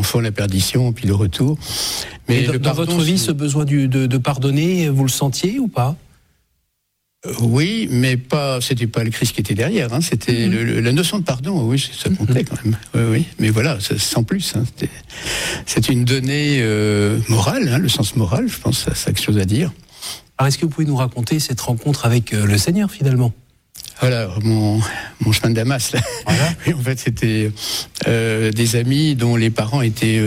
fond la perdition, puis le retour. Mais dans votre vie, ce besoin de pardonner, vous le sentiez ou pas ? Oui, mais c'était pas le Christ qui était derrière, hein, c'était la notion de pardon, oui, ça comptait quand même. Oui, mais voilà, sans plus. Hein, c'est une donnée morale, hein, le sens moral, je pense, ça a quelque chose à dire. Alors, est-ce que vous pouvez nous raconter cette rencontre avec le Seigneur, finalement ? Voilà, mon chemin de Damas, là. Voilà. Et en fait, c'était des amis dont les parents étaient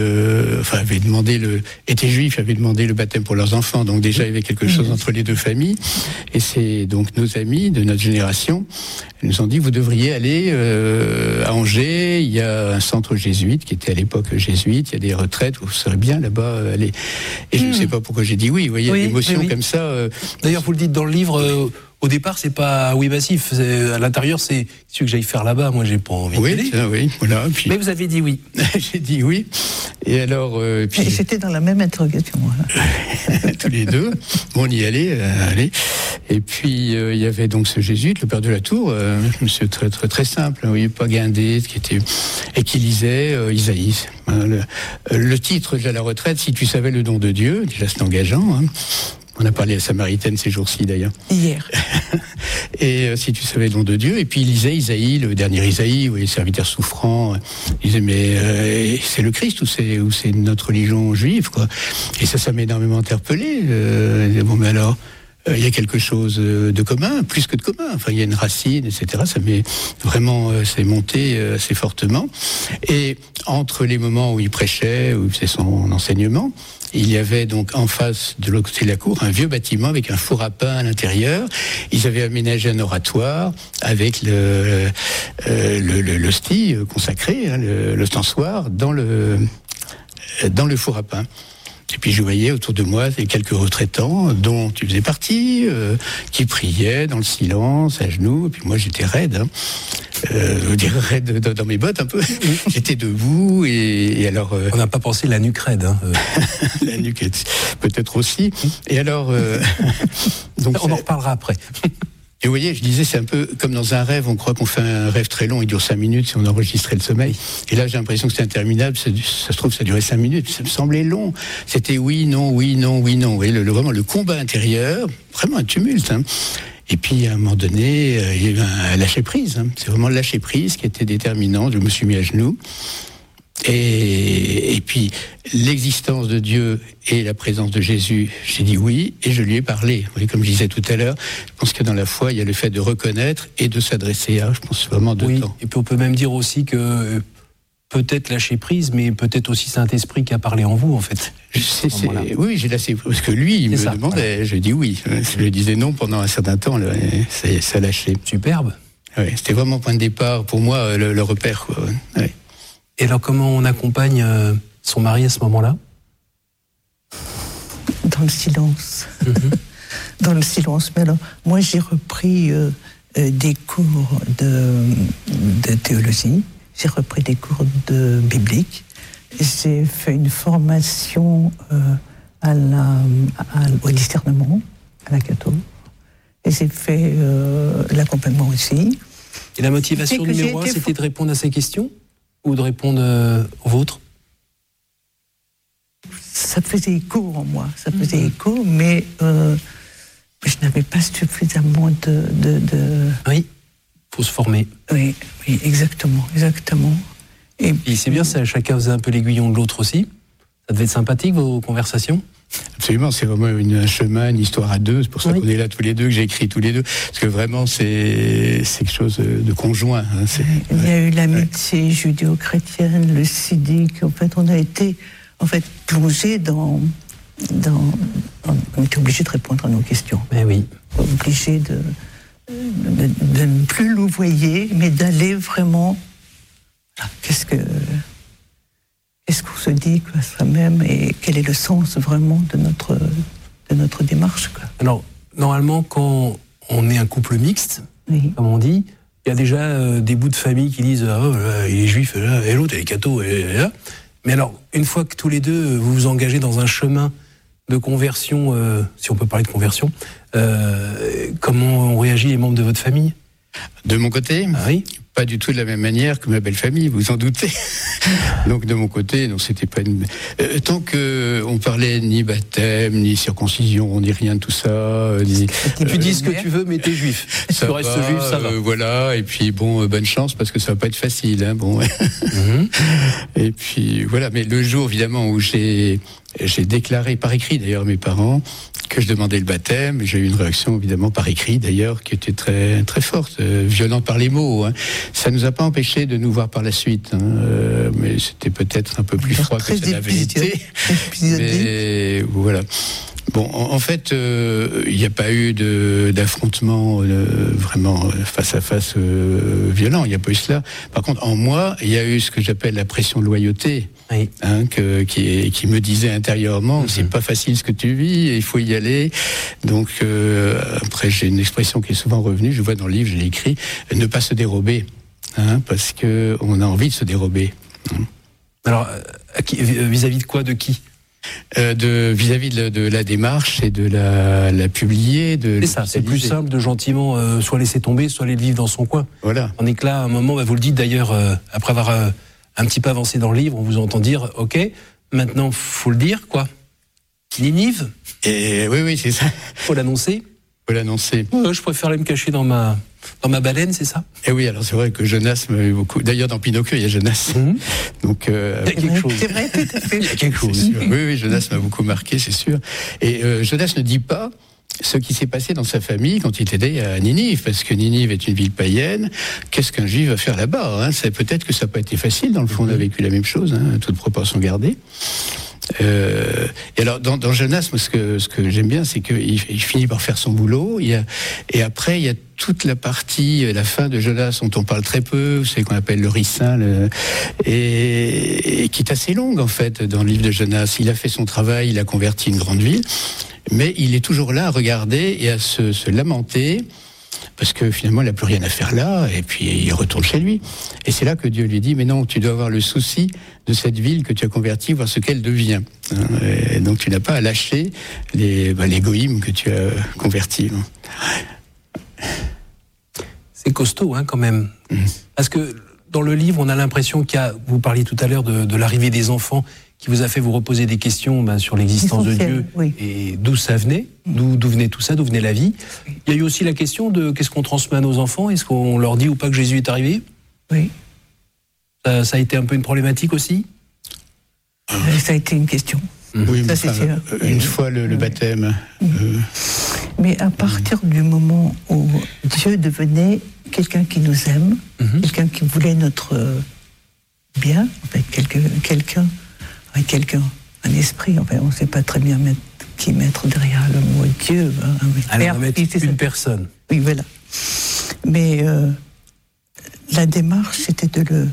juifs, avaient demandé le baptême pour leurs enfants. Donc déjà, il y avait quelque chose entre les deux familles. Et c'est donc nos amis de notre génération, ils nous ont dit, vous devriez aller à Angers, il y a un centre jésuite, qui était à l'époque jésuite, il y a des retraites, vous serez bien là-bas aller. Et je ne sais pas pourquoi j'ai dit oui, vous voyez, l'émotion comme ça. D'ailleurs, vous le dites dans le livre... Au départ, c'est pas oui massif. À l'intérieur, c'est ce que j'aille faire là-bas. Moi, j'ai pas envie d'aller. Oui, voilà. Puis... Mais vous avez dit oui. J'ai dit oui. Et alors. Puis... Et c'était dans la même interrogation. Tous les deux. Bon, on y allait. Et puis il y avait donc ce jésuite, le père de la Tour, monsieur très très très simple, oui, pas guindé, qui lisait Isaïe. Le titre de la retraite, si tu savais le don de Dieu, déjà c'est engageant. Hein. On a parlé à Samaritaine ces jours-ci d'ailleurs. Hier. Et si tu savais le don de Dieu, et puis il lisait Isaïe, le dernier Isaïe, où les serviteurs souffrants, il disait mais c'est le Christ ou c'est notre religion juive quoi. Et ça m'a énormément interpellé. Bon mais alors, il y a quelque chose de commun, plus que de commun. Enfin il y a une racine, etc. Ça m'est vraiment, c'est monté assez fortement. Et entre les moments où il prêchait, où il faisait son enseignement, il y avait donc en face de l'autre côté de la cour un vieux bâtiment avec un four à pain à l'intérieur. Ils avaient aménagé un oratoire avec l'hostie consacrée, hein, l'ostensoir dans le four à pain. Et puis je voyais autour de moi quelques retraitants dont tu faisais partie, qui priaient dans le silence, à genoux. Et puis moi j'étais raide, hein. Je dirais raide dans mes bottes un peu. J'étais debout et alors... On n'a pas pensé la nuque raide. Hein. La nuque peut-être aussi. Et alors... donc on en reparlera après. Et vous voyez, je disais, c'est un peu comme dans un rêve, on croit qu'on fait un rêve très long, il dure 5 minutes si on enregistrait le sommeil. Et là, j'ai l'impression que c'est interminable, ça se trouve, ça durait 5 minutes, ça me semblait long. C'était oui, non, oui, non, oui, non. Vous voyez, vraiment le combat intérieur, vraiment un tumulte, hein. Et puis, à un moment donné, il y a eu un lâcher-prise, hein. C'est vraiment le lâcher-prise qui était déterminant. Je me suis mis à genoux. Et puis, l'existence de Dieu et la présence de Jésus, j'ai dit oui, et je lui ai parlé. Vous voyez, comme je disais tout à l'heure, je pense que dans la foi, il y a le fait de reconnaître et de s'adresser à, je pense vraiment deux temps. Et puis on peut même dire aussi que peut-être lâcher prise, mais peut-être aussi Saint-Esprit qui a parlé en vous, en fait. Oui, j'ai lâché, parce que lui, il me demandait, voilà. Je dis oui. Je lui disais non pendant un certain temps, là, ça lâchait. Superbe. Oui, c'était vraiment point de départ, pour moi, le repère, quoi. Oui. Et alors, comment on accompagne son mari à ce moment-là ? Dans le silence. Dans le silence. Mais alors, moi, j'ai repris des cours de théologie, j'ai repris des cours de biblique, j'ai fait une formation au discernement, à la catho, et j'ai fait l'accompagnement aussi. Et la motivation numéro 1, c'était de répondre à ces questions ? Ou de répondre aux vôtres ? Ça faisait écho en moi, écho, mais je n'avais pas suffisamment de... Oui, il faut se former. Oui, exactement. Et c'est bien, ça, chacun faisait un peu l'aiguillon de l'autre aussi. Ça devait être sympathique, vos conversations ? Absolument, c'est vraiment un chemin, une histoire à deux. C'est pour ça qu'on est là tous les deux, que j'ai écrit tous les deux. Parce que vraiment, c'est quelque chose de conjoint. Hein. Il y a eu l'amitié judéo-chrétienne, le sidique. En fait, on a été plongés dans... On était obligés de répondre à nos questions. Mais oui. Obligés de ne plus louvoyer, mais d'aller vraiment... Qu'est-ce qu'on se dit, quoi, soi-même, et quel est le sens vraiment de notre démarche, quoi. Alors, normalement, quand on est un couple mixte, comme on dit, il y a déjà des bouts de famille qui disent « Ah, il est juif, là, et l'autre, il est catho, et là ». Mais alors, une fois que tous les deux, vous vous engagez dans un chemin de conversion, si on peut parler de conversion, comment ont réagi les membres de votre famille ? De mon côté ? Ah oui ? pas du tout de la même manière que ma belle famille, vous en doutez. Donc de mon côté, non, c'était pas une... tant que on parlait ni baptême, ni circoncision, ni rien de tout ça. Ni, tu dis ce que tu veux, mais t'es juif. Si tu restes juif, ça va. Voilà, et puis bon, bonne chance, parce que ça va pas être facile. Hein, bon. Et puis voilà, mais le jour évidemment où j'ai déclaré par écrit d'ailleurs à mes parents que je demandais le baptême, j'ai eu une réaction évidemment par écrit d'ailleurs qui était très très forte, violente par les mots. Hein. Ça nous a pas empêché de nous voir par la suite, hein, mais c'était peut-être un peu plus froid que ça n'avait été. Mais voilà. Bon, en fait, il n'y a pas eu d'affrontement vraiment face à face violent. Il n'y a pas eu cela. Par contre, en moi, il y a eu ce que j'appelle la pression de loyauté, oui. Hein, qui me disait intérieurement, c'est pas facile ce que tu vis, il faut y aller. Donc après, j'ai une expression qui est souvent revenue. Je vois dans le livre, je l'ai écrit, ne pas se dérober, hein, parce que on a envie de se dérober. Alors, vis-à-vis de quoi, de qui? Vis-à-vis de la démarche et de la publier, c'est ça, c'est plus simple de gentiment soit laisser tomber, soit aller le vivre dans son coin. Voilà. On est que là, à un moment, vous le dites d'ailleurs, après avoir un petit peu avancé dans le livre, on vous entend dire, ok, maintenant faut le dire, quoi. Ninive. Et oui, c'est ça. Faut l'annoncer. Faut l'annoncer. Je préfère aller me cacher dans ma baleine, c'est ça? Et oui, alors c'est vrai que Jonas m'a eu beaucoup. D'ailleurs, dans Pinocchio, il y a Jonas. Donc, il y a quelque chose. C'est vrai, tout à fait. Il y a quelque chose. Oui, Jonas m'a beaucoup marqué, c'est sûr. Et Jonas ne dit pas ce qui s'est passé dans sa famille quand il était à Ninive, parce que Ninive est une ville païenne. Qu'est-ce qu'un juif va faire là-bas, hein? C'est peut-être que ça n'a pas été facile. Dans le fond, on a vécu la même chose, hein, toute proportion gardée. Et alors dans Jonas, ce que j'aime bien, c'est qu'il finit par faire son boulot. Et après, il y a toute la partie, la fin de Jonas, dont on parle très peu, c'est qu'on appelle le ricin, et qui est assez longue en fait dans le livre de Jonas. Il a fait son travail, il a converti une grande ville, mais il est toujours là à regarder et à se lamenter. Parce que finalement, il n'a plus rien à faire là, et puis il retourne chez lui. Et c'est là que Dieu lui dit, mais non, tu dois avoir le souci de cette ville que tu as convertie, voir ce qu'elle devient. Et donc tu n'as pas à lâcher les goïms que tu as convertis. C'est costaud, hein, quand même. Parce que dans le livre, on a l'impression qu'il y a, vous parliez tout à l'heure de l'arrivée des enfants, qui vous a fait vous reposer des questions sur l'existence de Dieu, oui. Et d'où ça venait, d'où venait tout ça, d'où venait la vie. Il y a eu aussi la question de qu'est-ce qu'on transmet à nos enfants, est-ce qu'on leur dit ou pas que Jésus est arrivé? Oui. Ça a été un peu une problématique aussi? Ça a été une question. Oui, ça, c'est sûr. Une fois le baptême. Mais à partir du moment où Dieu devenait quelqu'un qui nous aime, quelqu'un qui voulait notre bien, en fait, quelqu'un, un esprit, enfin, on ne sait pas très bien qui mettre derrière le mot Dieu. Alors, on va mettre une personne. Oui, voilà. Mais la démarche, c'était de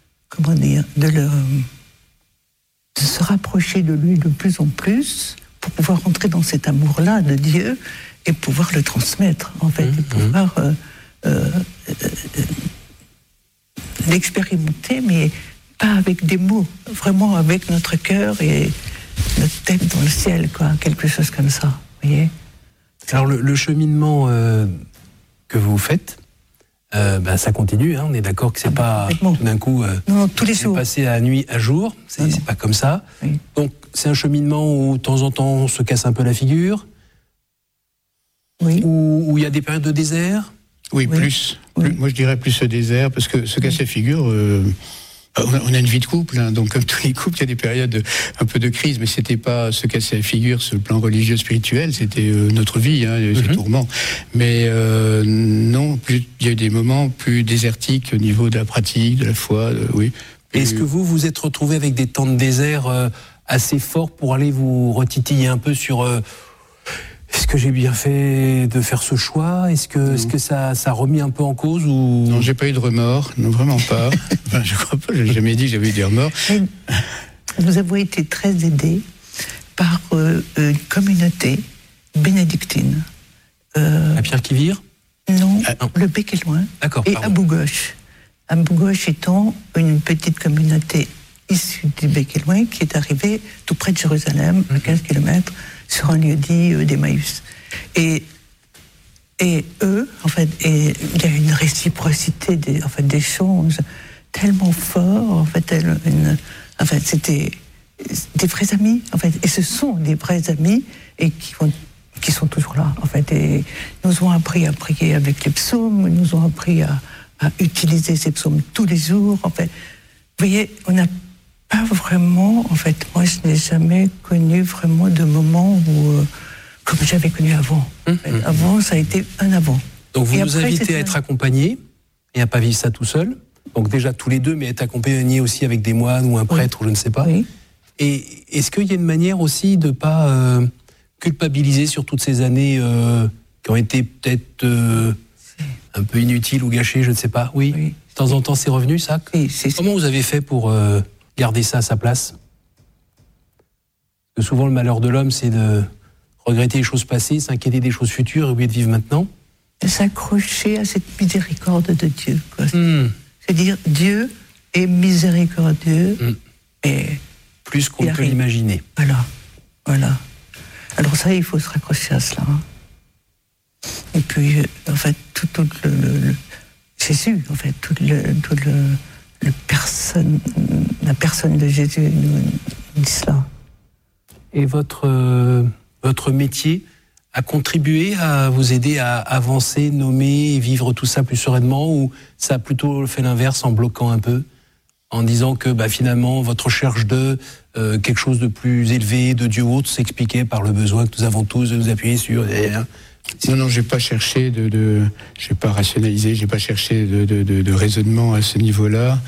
se rapprocher de lui de plus en plus pour pouvoir entrer dans cet amour-là de Dieu et pouvoir le transmettre, en fait, et pouvoir l'expérimenter, mais pas avec des mots, vraiment avec notre cœur et notre tête dans le ciel, quoi, quelque chose comme ça, vous voyez. Alors le cheminement que vous faites, ça continue, hein, on est d'accord que c'est pas tout d'un coup tous les jours. Passer à nuit à jour, c'est pas comme ça. Oui. Donc c'est un cheminement où de temps en temps on se casse un peu la figure, oui. Où il y a des périodes de désert. Oui, plus. Moi je dirais plus ce désert, parce que se casser la figure... on a une vie de couple, hein, donc comme tous les couples, il y a des périodes un peu de crise, mais c'était pas se casser la figure sur le plan religieux spirituel, c'était notre vie, hein, ces tourments. Mais non, il y a eu des moments plus désertiques au niveau de la pratique, de la foi, oui. Est-ce que vous êtes retrouvé avec des temps de désert assez forts pour aller vous retitiller un peu sur est-ce que j'ai bien fait de faire ce choix? Est-ce que ça a remis un peu en cause ou... Non, j'ai pas eu de remords, non, vraiment pas. Enfin, je crois pas, j'ai jamais dit que j'avais eu des remords. Mais nous avons été très aidés par une communauté bénédictine. À Pierre-Quivire? Non, le Bec est loin. D'accord. Et à Bougoche. À Bougoche étant une petite communauté issue du Bec et loin qui est arrivée tout près de Jérusalem, à 15 km, sur un lieu dit d'Emmaüs. Et Et eux, en fait, et il y a une réciprocité d'échanges tellement fort, en fait, c'était des vrais amis, en fait, et ce sont des vrais amis, et qui sont toujours là, en fait, et nous ont appris à prier avec les psaumes, nous ont appris à utiliser ces psaumes tous les jours, en fait. Vous voyez, on n'a pas vraiment, en fait, moi je n'ai jamais connu vraiment de moment où, comme j'avais connu avant. En fait, avant, ça a été un avant. Donc vous nous invitez à être accompagnés et à pas vivre ça tout seul. Donc déjà tous les deux, mais être accompagnés aussi avec des moines ou un prêtre ou je ne sais pas. Oui. Et est-ce qu'il y a une manière aussi de pas culpabiliser sur toutes ces années qui ont été peut-être un peu inutiles ou gâchées, je ne sais pas. Oui. De temps en temps, c'est revenu ça. Oui, Comment vous avez fait pour garder ça à sa place? Parce que souvent le malheur de l'homme, c'est de regretter les choses passées, s'inquiéter des choses futures et oublier de vivre maintenant. S'accrocher à cette miséricorde de Dieu. C'est-à-dire, Dieu est miséricordieux et plus qu'on peut l'imaginer. Voilà. Alors ça, il faut se raccrocher à cela. Et puis, en fait, tout le Jésus, en fait, la personne de Jésus nous dit cela. Et votre métier a contribué à vous aider à avancer, nommer et vivre tout ça plus sereinement, ou ça a plutôt fait l'inverse en bloquant un peu, en disant que finalement votre recherche de quelque chose de plus élevé, de Dieu ou autre, s'expliquait par le besoin que nous avons tous de nous appuyer sur... Non, j'ai pas cherché j'ai pas rationalisé, j'ai pas cherché de raisonnement à ce niveau-là.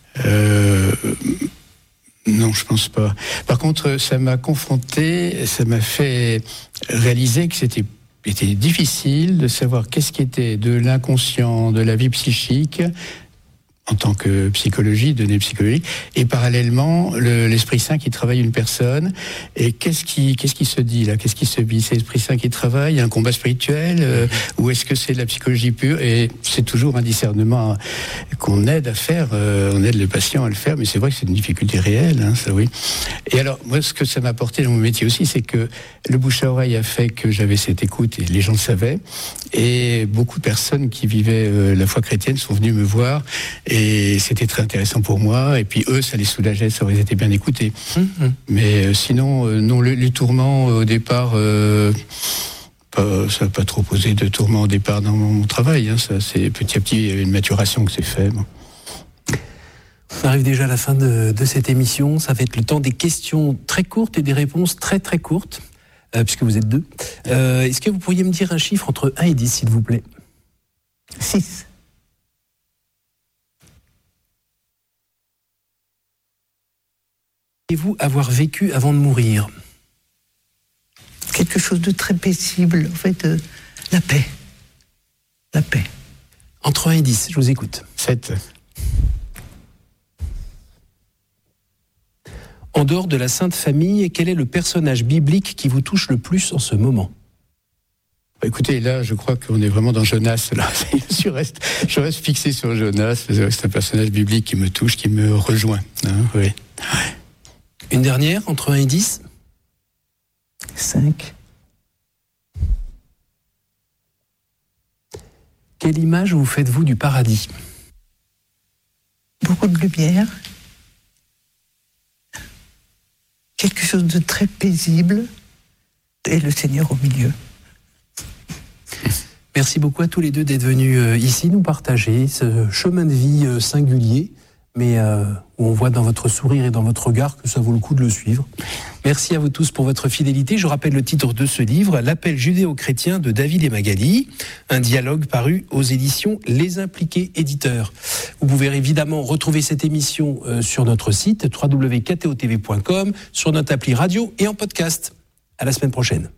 Non, je pense pas. Par contre, ça m'a confronté, ça m'a fait réaliser que c'était difficile de savoir qu'est-ce qui était de l'inconscient, de la vie psychique, en tant que données psychologiques, et parallèlement l'Esprit Saint qui travaille une personne. Et qu'est-ce qui se dit là? Qu'est-ce qui se vit? C'est l'Esprit Saint qui travaille, un combat spirituel, ou est-ce que c'est de la psychologie pure? Et c'est toujours un discernement qu'on aide à faire. On aide le patient à le faire, mais c'est vrai que c'est une difficulté réelle, ça oui. Et alors moi, ce que ça m'a apporté dans mon métier aussi, c'est que le bouche à oreille a fait que j'avais cette écoute et les gens le savaient. Et beaucoup de personnes qui vivaient la foi chrétienne sont venues me voir. Et c'était très intéressant pour moi. Et puis eux, ça les soulageait, ça aurait été bien écouté. Mais sinon, non, les tourments au départ, ça n'a pas trop posé de tourments au départ dans mon travail. Ça, c'est petit à petit, il y a une maturation que c'est fait. On arrive déjà à la fin de cette émission. Ça va être le temps des questions très courtes et des réponses très très courtes, puisque vous êtes deux. Est-ce que vous pourriez me dire un chiffre entre 1 et 10, s'il vous plaît? 6. Vous avoir vécu avant de mourir? Quelque chose de très paisible, en fait, la paix. La paix. Entre 1 et 10, je vous écoute. 7. En dehors de la Sainte Famille, quel est le personnage biblique qui vous touche le plus en ce moment? Écoutez, là, je crois qu'on est vraiment dans Jonas. Là. Je reste fixé sur Jonas. C'est un personnage biblique qui me touche, qui me rejoint. Oui. Une dernière, entre 1 et 10? 5. Quelle image vous faites-vous du paradis? Beaucoup de lumière. Quelque chose de très paisible. Et le Seigneur au milieu. Merci beaucoup à tous les deux d'être venus ici nous partager ce chemin de vie singulier, mais où on voit dans votre sourire et dans votre regard que ça vaut le coup de le suivre. Merci à vous tous pour votre fidélité. Je rappelle le titre de ce livre, L'appel judéo-chrétien de David et Magali, un dialogue paru aux éditions Les Impliqués Éditeurs. Vous pouvez évidemment retrouver cette émission sur notre site www.ktotv.com, sur notre appli radio et en podcast. À la semaine prochaine.